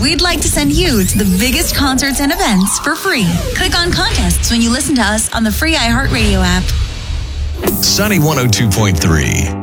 We'd like to send you to the biggest concerts and events for free. Click on contests when you listen to us on the free iHeartRadio app. Sunny 102.3.